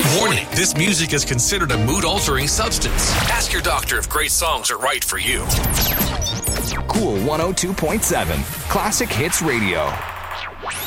Warning, this music is considered a mood-altering substance. Ask your doctor if great songs are right for you. Cool 102.7, Classic Hits Radio.